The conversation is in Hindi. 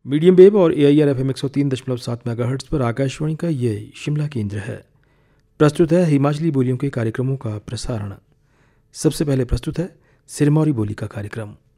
मीडियम वेव और AIR FM 103.7 मेगाहर्ट्ज़ पर आकाशवाणी का ये शिमला केंद्र है। प्रस्तुत है हिमाचली बोलियों के कार्यक्रमों का प्रसारण। सबसे पहले प्रस्तुत है सिरमौरी बोली का कार्यक्रम।